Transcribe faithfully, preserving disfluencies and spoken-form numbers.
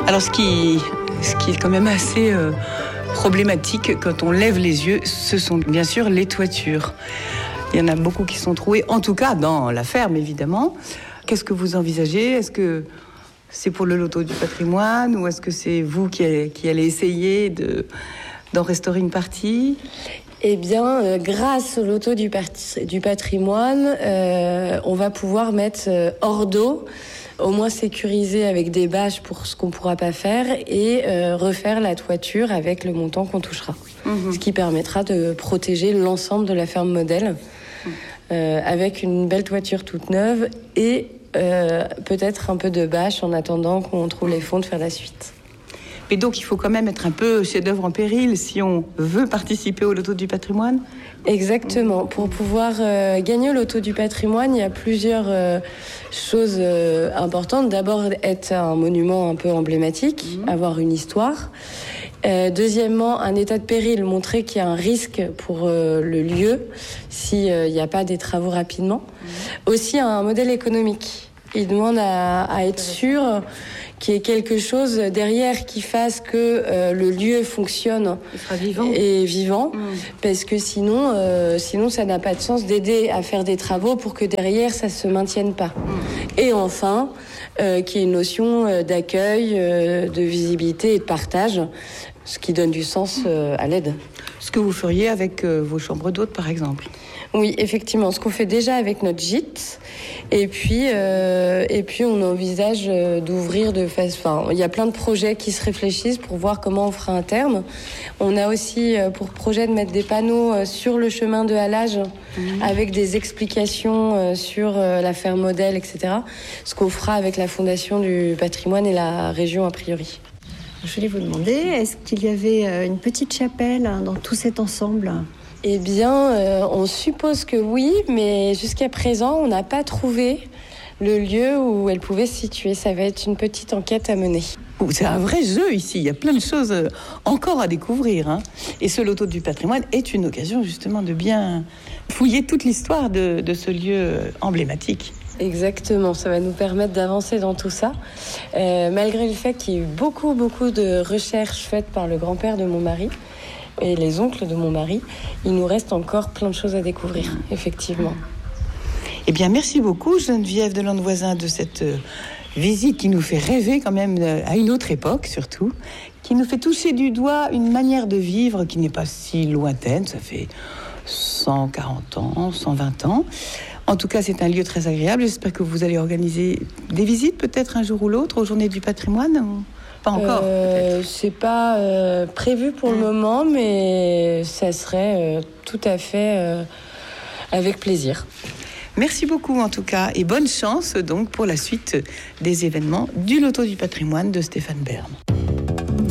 Alors ce qui, ce qui est quand même assez euh, problématique quand on lève les yeux, ce sont bien sûr les toitures. Il y en a beaucoup qui sont trouées, en tout cas dans la ferme évidemment. Qu'est-ce que vous envisagez ? Est-ce que c'est pour le loto du patrimoine ou est-ce que c'est vous qui allez, qui allez essayer de, d'en restaurer une partie ? Eh bien, euh, grâce au loto du, part- du patrimoine, euh, on va pouvoir mettre euh, hors d'eau, au moins sécuriser avec des bâches pour ce qu'on ne pourra pas faire et euh, refaire la toiture avec le montant qu'on touchera. Mmh. Ce qui permettra de protéger l'ensemble de la ferme modèle mmh. euh, avec une belle toiture toute neuve et euh, peut-être un peu de bâche en attendant qu'on trouve les fonds de faire la suite. Et donc, il faut quand même être un peu chef-d'œuvre en péril si on veut participer au loto du patrimoine ? Exactement. Pour pouvoir euh, gagner au loto du patrimoine, il y a plusieurs euh, choses euh, importantes. D'abord, être un monument un peu emblématique, mmh. avoir une histoire. Euh, deuxièmement, un état de péril, montrer qu'il y a un risque pour euh, le lieu s'il n'y a pas des travaux rapidement. Mmh. Aussi, un modèle économique. Il demande à, à être sûr qu'il y ait quelque chose derrière qui fasse que euh, le lieu fonctionne vivant. et vivant, mmh. parce que sinon, euh, sinon ça n'a pas de sens d'aider à faire des travaux pour que derrière ça se maintienne pas. Mmh. Et enfin, euh, qu'il y ait une notion d'accueil, euh, de visibilité et de partage, ce qui donne du sens euh, à l'aide. Ce que vous feriez avec euh, vos chambres d'hôtes, par exemple. Oui, effectivement, ce qu'on fait déjà avec notre gîte. Et puis, euh, et puis on envisage d'ouvrir de face. Enfin, il y a plein de projets qui se réfléchissent pour voir comment on fera un terme. On a aussi pour projet de mettre des panneaux sur le chemin de halage mmh. avec des explications sur la ferme modèle, et cetera. Ce qu'on fera avec la Fondation du patrimoine et la région a priori. Je voulais vous demander, est-ce qu'il y avait une petite chapelle dans tout cet ensemble ? Eh bien, euh, on suppose que oui, mais jusqu'à présent, on n'a pas trouvé le lieu où elle pouvait se situer. Ça va être une petite enquête à mener. C'est un vrai jeu ici, il y a plein de choses encore à découvrir. Hein. Et ce loto du patrimoine est une occasion justement de bien fouiller toute l'histoire de, de ce lieu emblématique. Exactement, ça va nous permettre d'avancer dans tout ça. Euh, malgré le fait qu'il y ait eu beaucoup, beaucoup de recherches faites par le grand-père de mon mari, et les oncles de mon mari, il nous reste encore plein de choses à découvrir, effectivement. Eh bien, merci beaucoup, Geneviève de Landevoisin, de cette euh, visite qui nous fait rêver quand même euh, à une autre époque, surtout, qui nous fait toucher du doigt une manière de vivre qui n'est pas si lointaine, ça fait cent quarante ans, cent vingt ans. En tout cas, c'est un lieu très agréable. J'espère que vous allez organiser des visites, peut-être un jour ou l'autre, aux Journées du patrimoine ou... Pas encore, euh, c'est pas euh, prévu pour mmh. le moment, mais ça serait euh, tout à fait euh, avec plaisir. Merci beaucoup en tout cas et bonne chance donc pour la suite des événements du Loto du patrimoine de Stéphane Bern.